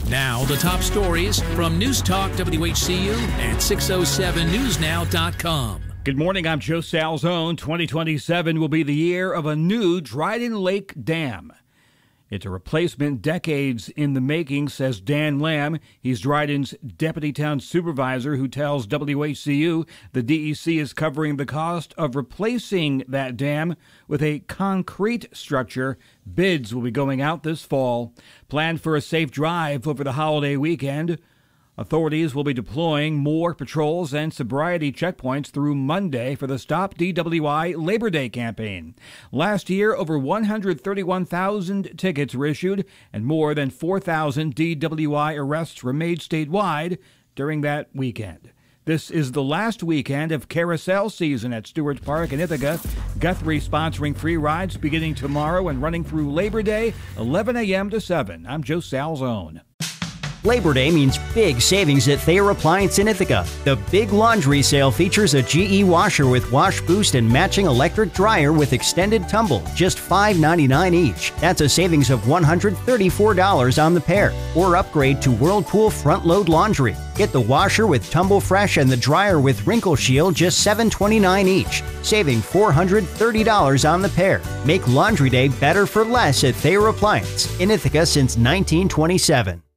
Now, the top stories from News Talk WHCU and 607newsnow.com. Good morning, I'm Joe Salzone. 2027 will be the year of a new Dryden Lake Dam. It's a replacement decades in the making, says Dan Lamb. He's Dryden's deputy town supervisor, who tells WHCU the DEC is covering the cost of replacing that dam with a concrete structure. Bids will be going out this fall. Planned for a safe drive over the holiday weekend. Authorities will be deploying more patrols and sobriety checkpoints through Monday for the Stop DWI Labor Day campaign. Last year, over 131,000 tickets were issued and more than 4,000 DWI arrests were made statewide during that weekend. This is the last weekend of carousel season at Stewart Park in Ithaca. Guthrie sponsoring free rides beginning tomorrow and running through Labor Day, 11 a.m. to 7. I'm Joe Salzone. Labor Day means big savings at Thayer Appliance in Ithaca. The big laundry sale features a GE washer with wash boost and matching electric dryer with extended tumble, just $5.99 each. That's a savings of $134 on the pair. Or upgrade to Whirlpool front load laundry. Get the washer with Tumble Fresh and the dryer with Wrinkle Shield, just $7.29 each, saving $430 on the pair. Make laundry day better for less at Thayer Appliance in Ithaca since 1927.